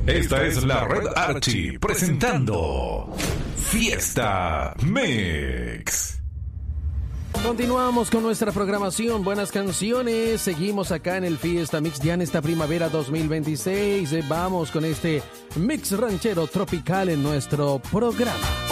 Esta es la Red Archie presentando Fiesta Mix. Continuamos con nuestra programación, buenas canciones. Seguimos acá en el Fiesta Mix ya en esta primavera 2026. Vamos con este mix ranchero tropical en nuestro programa.